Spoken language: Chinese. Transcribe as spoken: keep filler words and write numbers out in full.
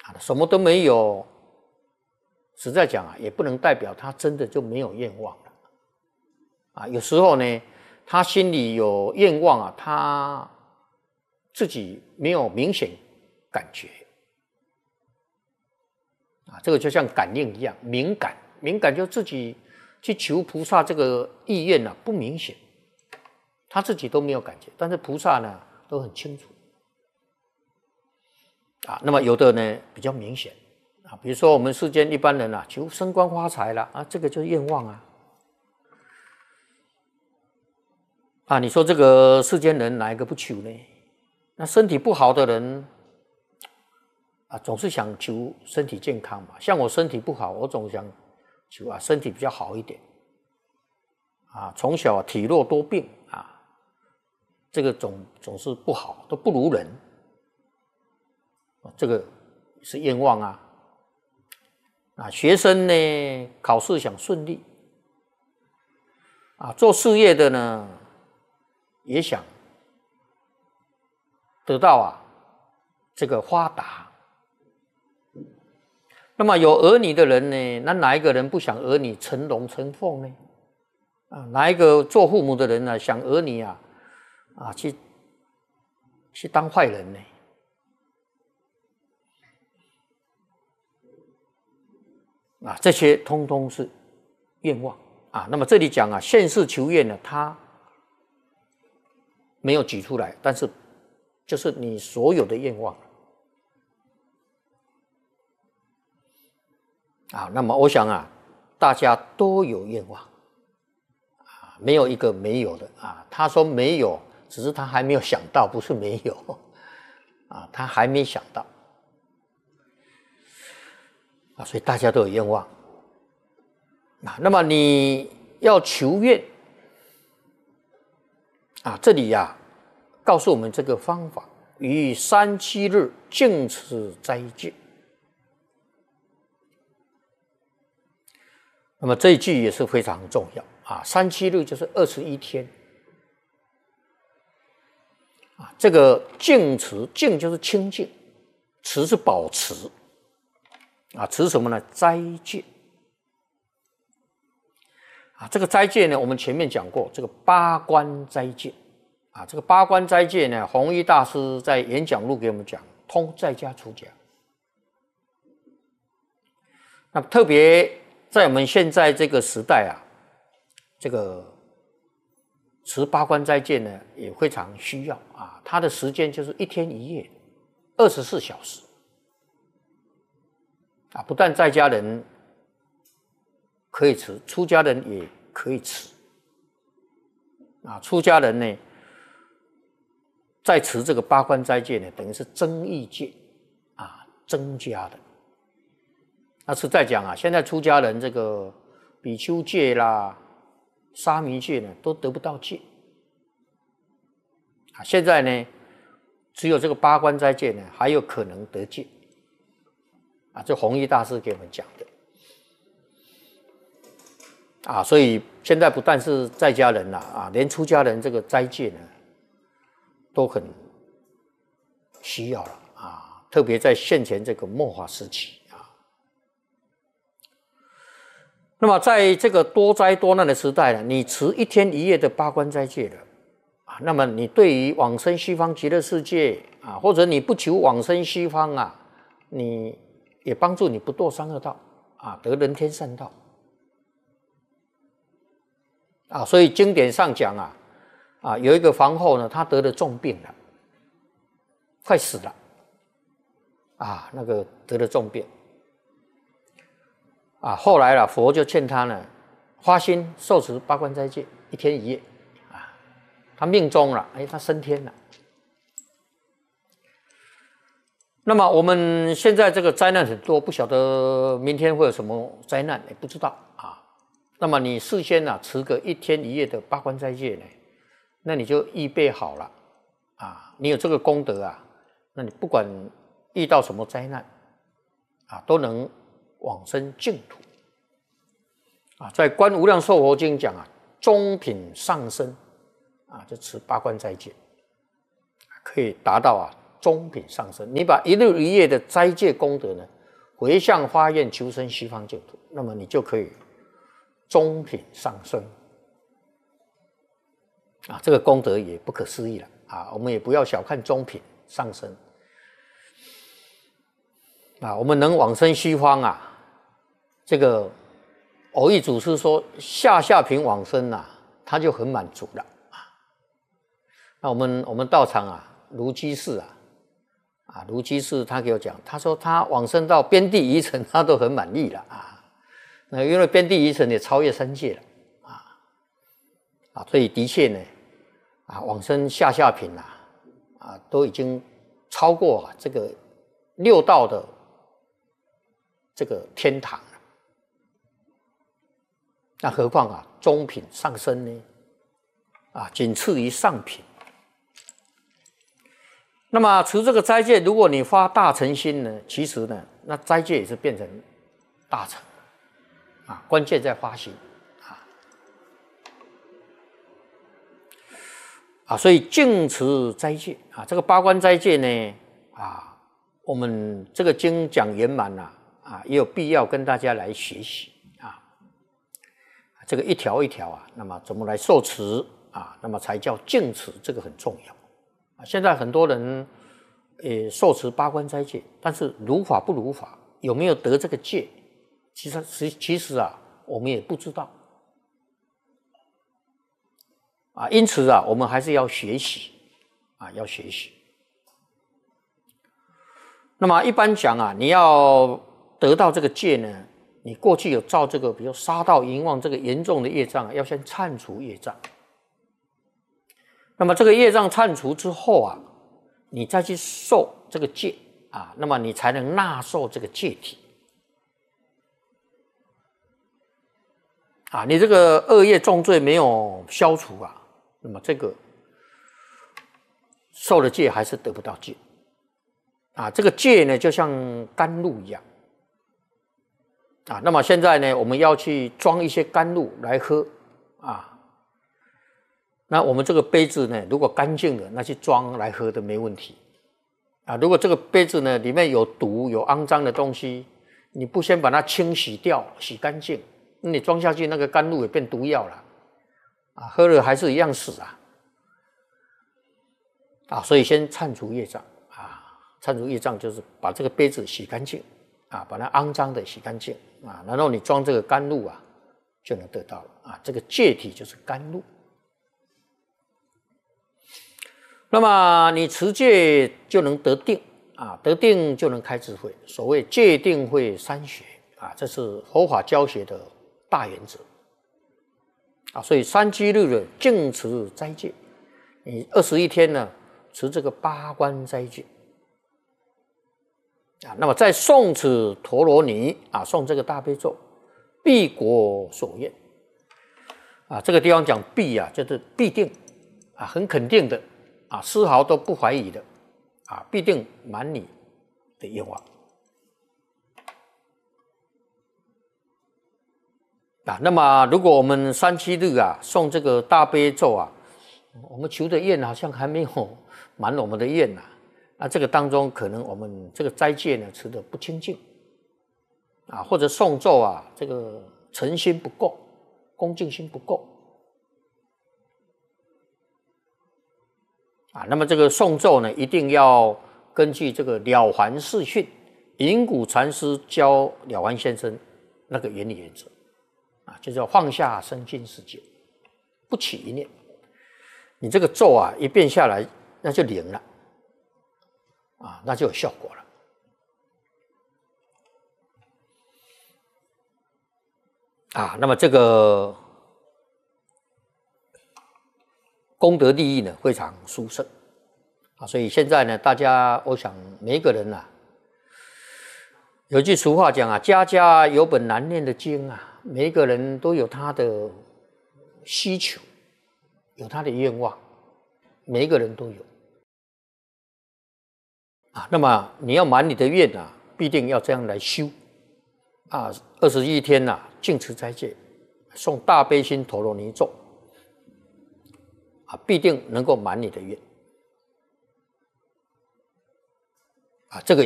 啊，什么都没有，实在讲啊，也不能代表他真的就没有愿望了。啊，有时候呢，他心里有愿望啊，他自己没有明显感觉。啊，这个就像感应一样，敏感，敏感就自己去求菩萨这个意愿啊，不明显，他自己都没有感觉，但是菩萨呢都很清楚。啊，那么有的呢比较明显啊，比如说我们世间一般人啊，求升官发财了啊，这个就是愿望啊。啊，你说这个世间人哪一个不求呢？那身体不好的人啊，总是想求身体健康嘛。像我身体不好，我总想求啊身体比较好一点。啊，从小啊体弱多病啊，这个总总是不好，都不如人。这个是愿望啊。啊，学生呢考试想顺利，啊，做事业的呢也想得到啊这个发达。那么有儿女的人呢，那哪一个人不想儿女成龙成凤呢？啊，哪一个做父母的人呢、啊，想儿女啊啊去去当坏人呢？啊，这些通通是愿望啊。那么这里讲啊，现世求愿呢，它没有举出来，但是就是你所有的愿望啊。那么我想啊，大家都有愿望啊，没有一个没有的啊。他说没有，只是他还没有想到，不是没有啊，他还没想到。啊，所以大家都有愿望啊。那么你要求愿啊，这里呀、啊、告诉我们这个方法：于三七日净持斋戒。那么这一句也是非常重要啊。三七日就是二十一天啊。这个净持，净就是清净，持是保持。啊，持什么呢？斋戒啊，这个斋戒呢，我们前面讲过，这个八关斋戒啊，这个八关斋戒呢，弘一大师在演讲录给我们讲，通在家出家。那特别在我们现在这个时代啊，这个持八关斋戒呢，也非常需要啊。它的时间就是一天一夜，二十四小时。啊，不但在家人可以持，出家人也可以持。啊，出家人呢，在持这个八关斋戒呢，等于是增益戒啊，增加的。那是在讲啊，现在出家人这个比丘戒啦、沙弥戒呢，都得不到戒。啊，现在呢，只有这个八关斋戒呢，还有可能得戒。啊，这弘一大师给我们讲的啊，所以现在不但是在家人啦，啊，连出家人这个斋戒呢，都很需要了啊，特别在现前这个末法时期啊。那么在这个多灾多难的时代呢，你持一天一夜的八关斋戒了啊，那么你对于往生西方极乐世界啊，或者你不求往生西方啊，你也帮助你不堕三恶道啊，得人天善道啊。所以经典上讲啊，啊有一个皇后呢，她得了重病了，快死了啊，那个得了重病啊。后来了，佛就劝她呢，发心受持八关斋戒，一天一夜啊。她命终了，哎，她升天了。那么我们现在这个灾难很多，不晓得明天会有什么灾难，也不知道啊。那么你事先啊持个一天一夜的八关斋戒呢，那你就预备好了啊。你有这个功德啊，那你不管遇到什么灾难啊，都能往生净土啊。在《观无量寿佛经》讲啊，中品上生啊，就持八关斋戒，可以达到啊中品上升。你把一日一夜的斋戒功德呢，回向发愿求生西方净土，那么你就可以中品上升啊，这个功德也不可思议了啊！我们也不要小看中品上升啊，我们能往生西方啊，这个偶益祖师说下下品往生啊，他就很满足了啊。那我们我们道场啊，卢居士啊，啊卢居士他给我讲，他说他往生到边地一层，他都很满意了啊。那因为边地一层也超越三界了啊啊，所以的确呢，啊往生下下品啊啊都已经超过、啊、这个六道的这个天堂了。那何况啊中品上升呢？啊，仅次于上品。那么除这个斋戒，如果你发大乘心呢，其实呢，那斋戒也是变成大乘啊，关键在发心啊啊，所以净持斋戒啊，这个八关斋戒呢啊，我们这个经讲圆满了啊，也有必要跟大家来学习啊，这个一条一条啊，那么怎么来受持啊，那么才叫净持，这个很重要。现在很多人也受持八关斋戒，但是如法不如法，有没有得这个戒？其实其其实啊，我们也不知道啊。因此啊，我们还是要学习啊，要学习。那么一般讲啊，你要得到这个戒呢，你过去有造这个，比如杀盗淫妄这个严重的业障，要先忏除业障。那么这个业障忏除之后啊，你再去受这个戒啊，那么你才能纳受这个戒体啊。你这个恶业重罪没有消除啊，那么这个受了戒还是得不到戒啊。这个戒呢，就像甘露一样啊。那么现在呢，我们要去装一些甘露来喝啊。那我们这个杯子呢，如果干净的，那去装来喝的没问题啊。如果这个杯子呢里面有毒、有肮脏的东西，你不先把它清洗掉、洗干净，那你装下去那个甘露也变毒药了啊，喝了还是一样死啊啊！所以先忏除业障啊，忏除业障就是把这个杯子洗干净啊，把它肮脏的洗干净啊，然后你装这个甘露啊，就能得到了啊。这个戒体就是甘露。那么你持戒就能得定啊，得定就能开智慧。所谓戒定慧三学啊，这是佛法教学的大原则啊。所以三七日的净持斋戒，你二十一天呢持这个八关斋戒啊，那么再诵此陀罗尼啊，诵这个大悲咒，必果所愿啊。这个地方讲必啊，就是必定啊，很肯定的。啊，丝毫都不怀疑的，啊，必定满你的愿望。啊，那么如果我们三七日啊诵这个大悲咒啊，我们求的愿好像还没有满我们的愿呐、啊，那这个当中可能我们这个斋戒呢持得不清净，啊，或者诵咒啊这个诚心不够，恭敬心不够。啊，那么这个诵咒呢，一定要根据这个了凡四训，隐谷禅师教了凡先生那个原理原则，啊，就叫放下身心世界，不起一念。你这个咒啊，一遍下来，那就灵了，啊，那就有效果了。啊，那么这个功德利益呢非常殊胜啊，所以现在呢，大家我想每一个人啊，有句俗话讲啊，家家有本难念的经啊，每一个人都有他的需求，有他的愿望，每一个人都有啊。那么你要满你的愿啊，必定要这样来修啊，二十一天呐、啊，净持斋戒，诵大悲心陀罗尼咒。啊，必定能够满你的愿啊，这个